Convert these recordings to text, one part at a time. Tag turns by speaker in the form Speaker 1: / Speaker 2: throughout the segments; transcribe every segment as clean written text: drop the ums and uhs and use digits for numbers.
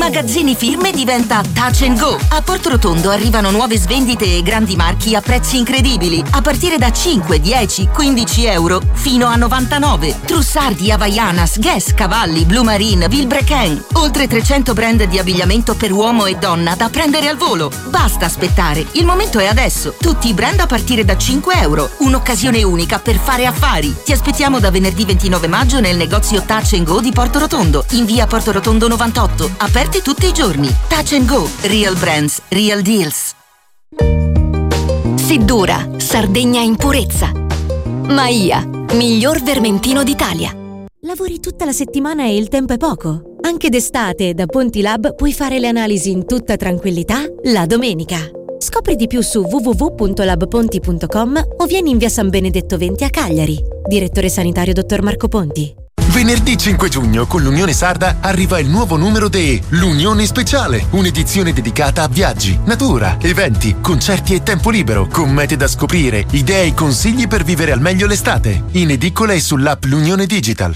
Speaker 1: Magazzini Firme diventa Touch and Go. A Portorotondo arrivano nuove svendite e grandi marchi a prezzi incredibili, a partire da 5, 10, 15 euro fino a 99. Trussardi, Havaianas, Guess, Cavalli, Blue Marine, Vilebrequin. Oltre 300 brand di abbigliamento per uomo e donna da prendere al volo. Basta aspettare, il momento è adesso. Tutti i brand a partire da 5 euro. Un'occasione unica per fare affari. Ti aspettiamo da venerdì 29 maggio nel negozio Touch and Go di Portorotondo, in via Portorotondo 98, aperti tutti i giorni. Touch and Go, real brands, real deals.
Speaker 2: Siddura, Sardegna in purezza. Maia, miglior vermentino d'Italia.
Speaker 3: Lavori tutta la settimana e il tempo è poco? Anche d'estate da Pontilab puoi fare le analisi in tutta tranquillità la domenica. Scopri di più su www.labponti.com o vieni in via San Benedetto 20 a Cagliari. Direttore sanitario dottor Marco Ponti.
Speaker 4: Venerdì 5 giugno con l'Unione Sarda arriva il nuovo numero di L'Unione Speciale, un'edizione dedicata a viaggi, natura, eventi, concerti e tempo libero, con mete da scoprire, idee e consigli per vivere al meglio l'estate. In edicola e sull'app L'Unione Digital.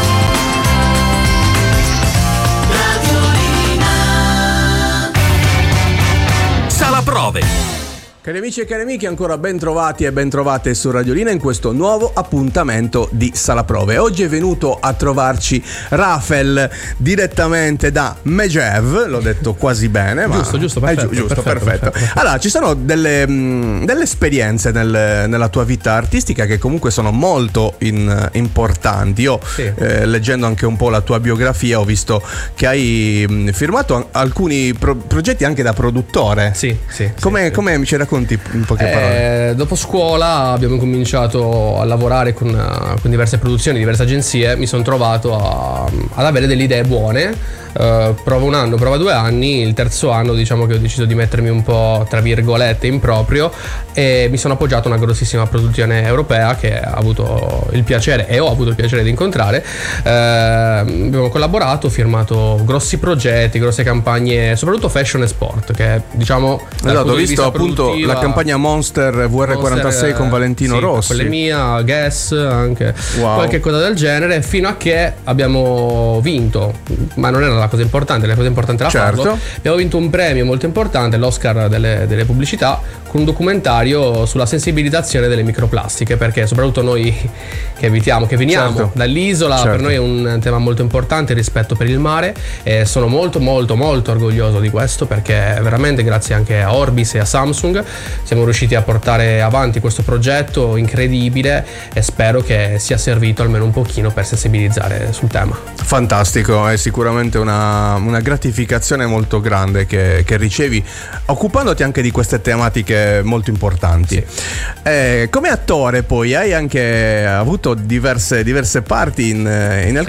Speaker 5: Sala Prove.
Speaker 6: Cari amici e cari amiche, ancora ben trovati e ben trovate su Radiolina in questo nuovo appuntamento di Sala Prove. Oggi è venuto a trovarci Rafael direttamente da Megève, l'ho detto quasi bene, ma
Speaker 7: giusto, perfetto.
Speaker 6: Allora, ci sono delle esperienze nella tua vita artistica che comunque sono molto importanti. Io leggendo anche un po' la tua biografia ho visto che hai firmato alcuni progetti anche da produttore.
Speaker 7: Sì.
Speaker 6: Come mi ci racconti in poche parole?
Speaker 7: Dopo scuola abbiamo cominciato a lavorare con diverse produzioni, diverse agenzie. Mi sono trovato ad avere delle idee buone. Prova un anno, prova 2 anni. Il terzo anno diciamo che ho deciso di mettermi un po' tra virgolette in proprio e mi sono appoggiato a una grossissima produzione europea che ho avuto il piacere di incontrare. Abbiamo collaborato, firmato grossi progetti, grosse campagne, soprattutto fashion e sport, che diciamo
Speaker 6: ho visto appunto la campagna Monster VR46 con Valentino Rossi,
Speaker 7: quella mia, Guess anche, qualche cosa del genere, fino a che abbiamo vinto, ma non era la cosa importante era farlo. Abbiamo vinto un premio molto importante, l'Oscar delle pubblicità, con un documentario sulla sensibilizzazione delle microplastiche, perché soprattutto noi che veniamo dall'isola, per noi è un tema molto importante, il rispetto per il mare, e sono molto orgoglioso di questo, perché veramente grazie anche a Orbis e a Samsung siamo riusciti a portare avanti questo progetto incredibile e spero che sia servito almeno un pochino per sensibilizzare sul tema.
Speaker 6: Fantastico, è sicuramente una gratificazione molto grande che ricevi occupandoti anche di queste tematiche molto importanti. Come attore poi hai anche avuto diverse parti in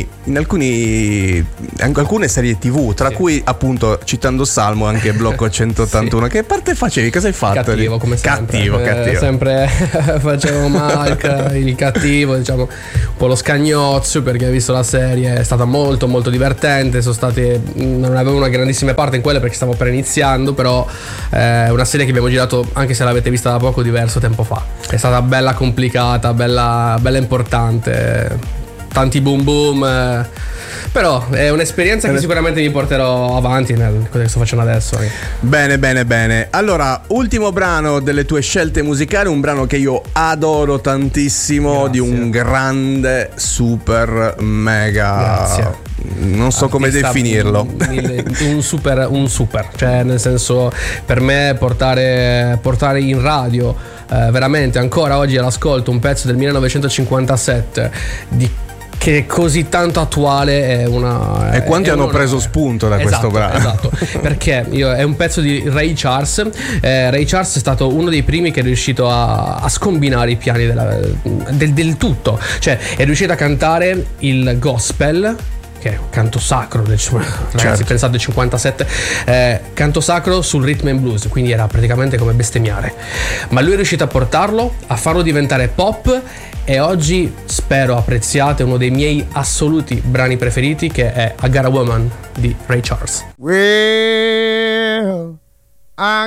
Speaker 6: alcune serie TV, tra cui appunto, citando Salmo, anche Blocco 181. Che parte facevi? Cosa hai fatto?
Speaker 7: Cattivo, come sempre.
Speaker 6: Cattivo.
Speaker 7: Sempre facevo Mike, il cattivo, diciamo un po' lo scagnozzo, perché hai visto la serie, è stata molto divertente. Non avevo una grandissima parte in quella perché stavo appena iniziando, però è una serie che abbiamo girato, anche se l'avete vista da poco, diverso tempo fa. È stata bella complicata, bella importante, tanti boom, però è un'esperienza che sicuramente mi porterò avanti nel cosa che sto facendo adesso.
Speaker 6: Bene. Allora, ultimo brano delle tue scelte musicali, un brano che io adoro tantissimo. Grazie. Di un grande super mega,
Speaker 7: grazie,
Speaker 6: non so come definirlo,
Speaker 7: un super, cioè nel senso, per me portare in radio veramente ancora oggi all'ascolto un pezzo del 1957 che è così tanto attuale
Speaker 6: e quanti hanno preso spunto da questo brano.
Speaker 7: Esatto, perché è un pezzo di Ray Charles. Ray Charles è stato uno dei primi che è riuscito a scombinare i piani del tutto, cioè è riuscito a cantare il gospel, che è un canto sacro ragazzi, pensate, 57, canto sacro sul rhythm and blues, quindi era praticamente come bestemmiare, ma lui è riuscito a portarlo, a farlo diventare pop, e oggi spero apprezziate uno dei miei assoluti brani preferiti, che è I Got a Woman di Ray Charles.
Speaker 8: Well, I